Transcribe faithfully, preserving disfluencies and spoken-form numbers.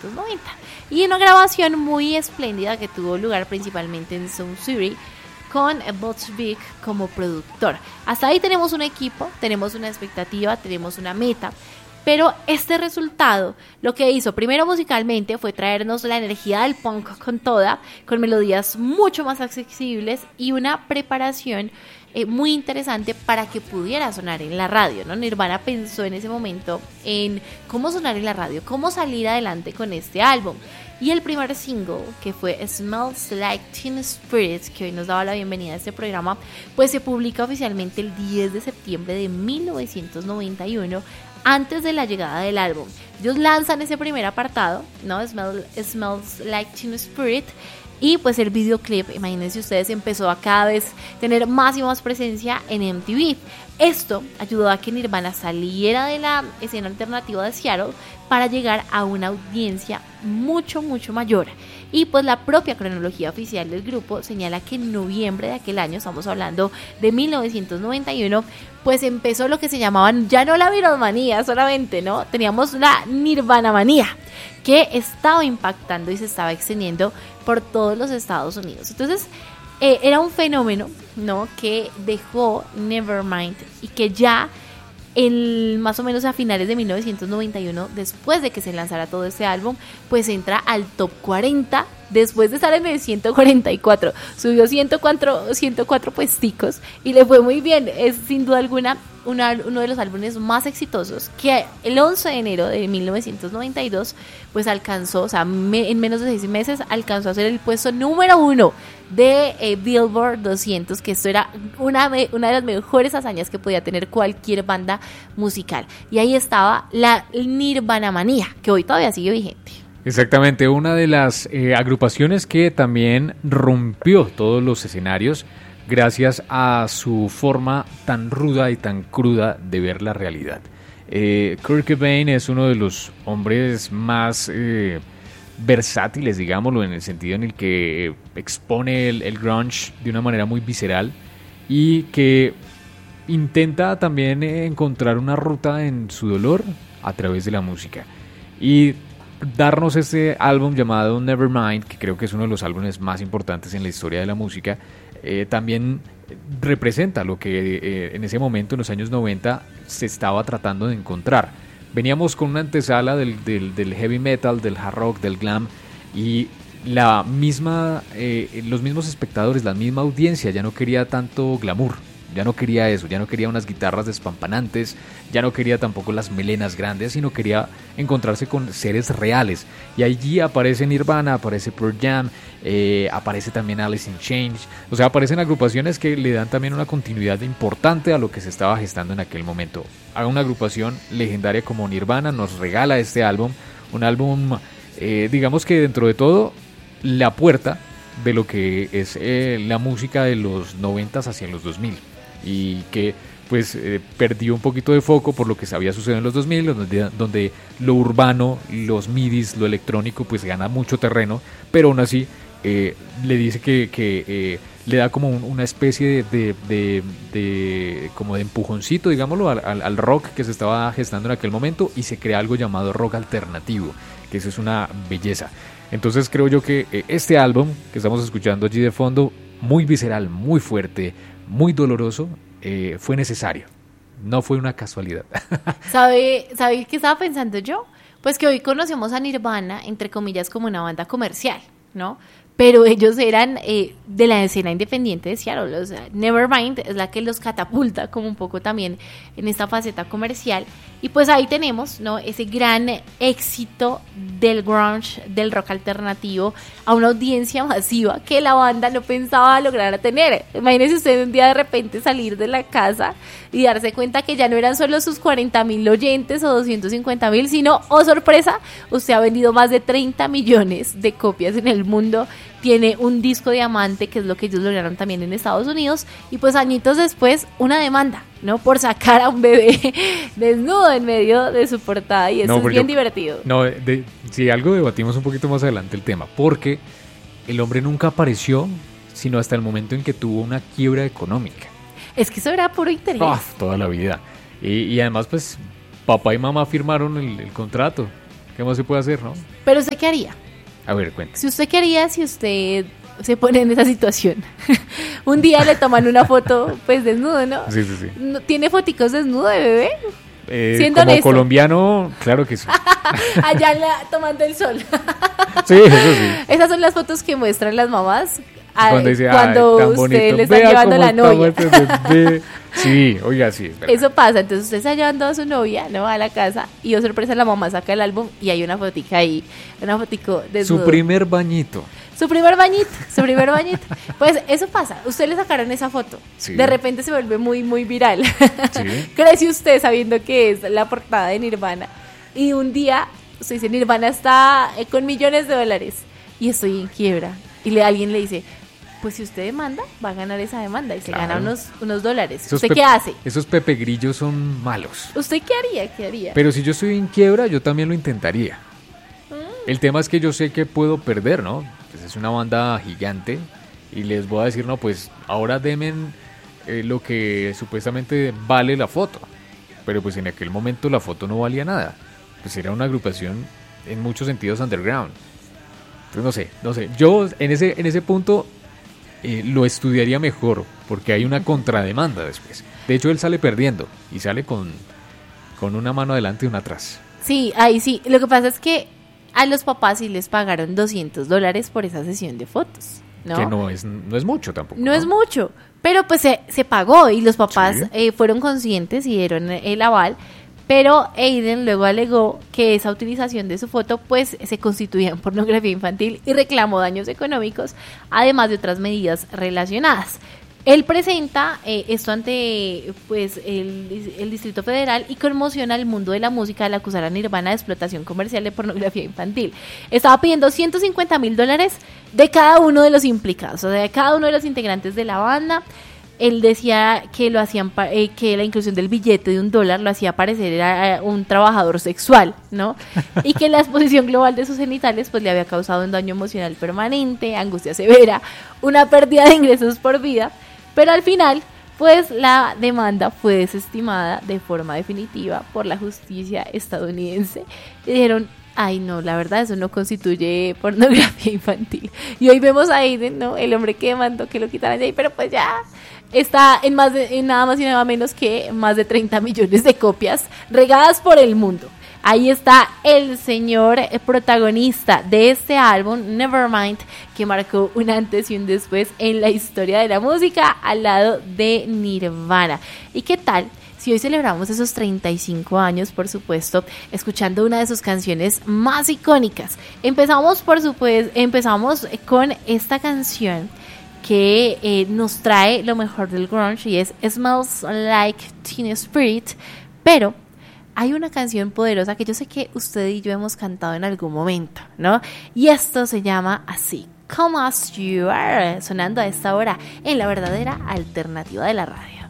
novecientos noventa. Y una grabación muy espléndida que tuvo lugar principalmente en Sound City, con Butch Vig como productor. Hasta ahí tenemos un equipo, tenemos una expectativa, tenemos una meta. Pero este resultado lo que hizo primero musicalmente fue traernos la energía del punk con toda, con melodías mucho más accesibles y una preparación eh, muy interesante para que pudiera sonar en la radio, ¿no? Nirvana pensó en ese momento en cómo sonar en la radio, cómo salir adelante con este álbum. Y el primer single, que fue Smells Like Teen Spirit, que hoy nos daba la bienvenida a este programa, pues se publica oficialmente el diez de septiembre de mil novecientos noventa y uno, antes de la llegada del álbum. Ellos lanzan ese primer apartado, ¿no? Smell, Smells Like Teen Spirit. Y pues el videoclip, imagínense ustedes, empezó a cada vez tener más y más presencia en M T V. Esto ayudó a que Nirvana saliera de la escena alternativa de Seattle para llegar a una audiencia mucho, mucho mayor. Y pues la propia cronología oficial del grupo señala que en noviembre de aquel año, estamos hablando de mil novecientos noventa y uno, pues empezó lo que se llamaban ya no la Beatlemanía solamente, ¿no? Teníamos la Nirvanamanía, que estaba impactando y se estaba extendiendo por todos los Estados Unidos. Entonces, eh, era un fenómeno, ¿no?, que dejó Nevermind y que ya el, más o menos a finales de mil novecientos noventa y uno, después de que se lanzara todo este álbum, pues entra al top cuarenta después de estar en el ciento cuarenta y cuatro. Subió ciento cuatro, ciento cuatro puesticos y le fue muy bien. Es sin duda alguna una, uno de los álbumes más exitosos, que el once de enero de mil novecientos noventa y dos pues alcanzó, o sea, me, en menos de seis meses alcanzó a ser el puesto número uno de eh, Billboard doscientos, que esto era una, una de las mejores hazañas que podía tener cualquier banda musical. Y ahí estaba la Nirvanamanía, que hoy todavía sigue vigente. Exactamente, una de las eh, agrupaciones que también rompió todos los escenarios gracias a su forma tan ruda y tan cruda de ver la realidad. Eh, Kurt Cobain es uno de los hombres más eh, versátiles, digámoslo, en el sentido en el que expone el, el grunge de una manera muy visceral y que intenta también encontrar una ruta en su dolor a través de la música. Y darnos este álbum llamado Nevermind, que creo que es uno de los álbumes más importantes en la historia de la música, eh, también representa lo que eh, en ese momento, en los años noventa, se estaba tratando de encontrar. Veníamos con una antesala del, del, del heavy metal, del hard rock, del glam, y la misma, eh, los mismos espectadores, la misma audiencia ya no quería tanto glamour. Ya no quería eso, ya no quería unas guitarras despampanantes, ya no quería tampoco las melenas grandes, sino quería encontrarse con seres reales. Y allí aparece Nirvana, aparece Pearl Jam, eh, aparece también Alice in Chains. O sea, aparecen agrupaciones que le dan también una continuidad importante a lo que se estaba gestando en aquel momento. A una agrupación legendaria como Nirvana nos regala este álbum, un álbum, eh, digamos que dentro de todo, la puerta de lo que es eh, la música de los noventas hacia los dos mil. Y que pues eh, perdió un poquito de foco por lo que había sucedido en los dos mil, donde, donde lo urbano, los midis, lo electrónico pues gana mucho terreno, pero aún así eh, le dice que, que eh, le da como un, una especie de, de, de, de como de empujoncito, digámoslo, al, al, al rock que se estaba gestando en aquel momento, y se crea algo llamado rock alternativo, que eso es una belleza. Entonces creo yo que eh, este álbum que estamos escuchando allí de fondo, muy visceral, muy fuerte, muy doloroso, eh, fue necesario. No fue una casualidad. ¿Sabe, ¿Sabe qué estaba pensando yo? Pues que hoy conocemos a Nirvana, entre comillas, como una banda comercial, ¿no? Pero ellos eran eh, de la escena independiente de Seattle. O sea, Nevermind es la que los catapulta como un poco también en esta faceta comercial. Y pues ahí tenemos, ¿no?, ese gran éxito del grunge, del rock alternativo, a una audiencia masiva que la banda no pensaba lograr tener. Imagínense usted un día de repente salir de la casa y darse cuenta que ya no eran solo sus cuarenta mil oyentes o doscientos cincuenta mil, sino, oh sorpresa, usted ha vendido más de treinta millones de copias en el mundo. Tiene un disco diamante, que es lo que ellos lograron también en Estados Unidos, y pues añitos después una demanda, ¿no?, por sacar a un bebé desnudo en medio de su portada, y eso no, es bien yo, divertido. No, de, si algo debatimos un poquito más adelante el tema, porque el hombre nunca apareció sino hasta el momento en que tuvo una quiebra económica. Es que eso era puro interés. Oh, toda la vida. Y, y además pues papá y mamá firmaron el, el contrato. ¿Qué más se puede hacer, no? Pero ¿usted qué haría? A ver, cuente. Si usted quería, si usted se pone en esa situación, un día le toman una foto, pues desnudo, ¿no? Sí, sí, sí. ¿No- ¿Tiene foticos desnudo de bebé? Eh, Siendo como honesto. colombiano, claro que sí. Allá en la- tomando el sol. Sí, eso sí. Esas son las fotos que muestran las mamás ah, Cuando dice, cuando "Ay, tan usted bonito. le está Vea llevando cómo la novia. estamos este bebé". Sí, oiga, sí, es verdad. Eso pasa, entonces usted está llevando a su novia, ¿no? A la casa y, oh sorpresa, la mamá saca el álbum y hay una fotica ahí, una fotico desnudo. Su primer bañito. Su primer bañito, su primer bañito. Pues eso pasa, usted le sacaron esa foto. Sí. De repente se vuelve muy, muy viral. Sí. Crece usted sabiendo que es la portada de Nirvana. Y un día, usted dice, Nirvana está eh, con millones de dólares y estoy en quiebra. Y le, alguien le dice, pues si usted demanda, va a ganar esa demanda y se Claro. gana unos, unos dólares. Esos ¿Usted pe- qué hace? Esos pepegrillos son malos. ¿Usted qué haría? ¿Qué haría? Pero si yo estoy en quiebra, yo también lo intentaría. El tema es que yo sé que puedo perder, ¿no? Pues es una banda gigante y les voy a decir, no, pues ahora denme eh, lo que supuestamente vale la foto. Pero pues en aquel momento la foto no valía nada. Pues era una agrupación en muchos sentidos underground. Entonces no sé, no sé. Yo en ese, en ese punto eh, lo estudiaría mejor porque hay una contrademanda después. De hecho él sale perdiendo y sale con, con una mano adelante y una atrás. Sí, ahí sí. Lo que pasa es que a los papás sí les pagaron doscientos dólares por esa sesión de fotos, ¿no? Que no es, no es mucho tampoco. No es mucho, pero pues se, se pagó y los papás Sí. eh, fueron conscientes y dieron el aval, pero Aiden luego alegó que esa utilización de su foto pues se constituía en pornografía infantil y reclamó daños económicos, además de otras medidas relacionadas. Él presenta eh, esto ante pues el, el Distrito Federal y conmociona al mundo de la música al acusar a Nirvana de explotación comercial de pornografía infantil. Estaba pidiendo ciento cincuenta mil dólares de cada uno de los implicados, o sea, de cada uno de los integrantes de la banda. Él decía que lo hacían pa- eh, que la inclusión del billete de un dólar lo hacía parecer a, a un trabajador sexual, ¿no? Y que la exposición global de sus genitales pues le había causado un daño emocional permanente, angustia severa, una pérdida de ingresos por vida. Pero al final, pues la demanda fue desestimada de forma definitiva por la justicia estadounidense. Y dijeron, ay no, la verdad eso no constituye pornografía infantil. Y hoy vemos a Aiden, ¿no? El hombre que demandó que lo quitaran de ahí, pero pues ya está en más de, en nada más y nada menos que más de treinta millones de copias regadas por el mundo. Ahí está el señor eh, protagonista de este álbum, Nevermind, que marcó un antes y un después en la historia de la música al lado de Nirvana. ¿Y qué tal si hoy celebramos esos treinta y cinco años, por supuesto, escuchando una de sus canciones más icónicas? Empezamos, por supuesto, empezamos con esta canción que eh, nos trae lo mejor del grunge y es Smells Like Teen Spirit, pero hay una canción poderosa que yo sé que usted y yo hemos cantado en algún momento, ¿no? Y esto se llama así, Come As You Are, sonando a esta hora en la verdadera alternativa de la radio.